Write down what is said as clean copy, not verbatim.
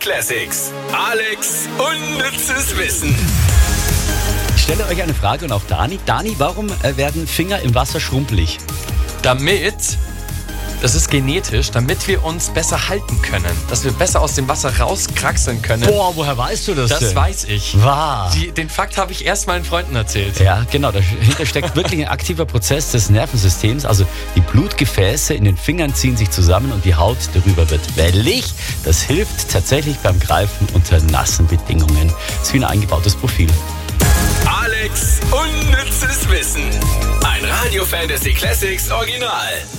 Classics. Alex unnützes Wissen. Ich stelle euch eine Frage und auch Dani. Dani, warum werden Finger im Wasser schrumpelig? Das ist genetisch, damit wir uns besser halten können. Dass wir besser aus dem Wasser rauskraxeln können. Boah, woher weißt du das denn? Das weiß ich. Wahr. Den Fakt habe ich erst meinen Freunden erzählt. Ja, genau. Dahinter steckt wirklich ein aktiver Prozess des Nervensystems. Also die Blutgefäße in den Fingern ziehen sich zusammen und die Haut darüber wird wellig. Das hilft tatsächlich beim Greifen unter nassen Bedingungen. Das ist wie ein eingebautes Profil. Alex unnützes Wissen. Ein Radio Fantasy Classics Original.